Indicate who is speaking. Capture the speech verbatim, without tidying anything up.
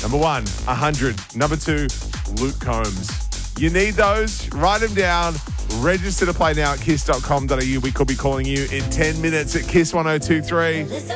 Speaker 1: Number one, one hundred. Number two, Luke Combs. You need those. Write them down. Register to play now at kiss dot com dot a u. We could be calling you in ten minutes at Kiss one oh two three.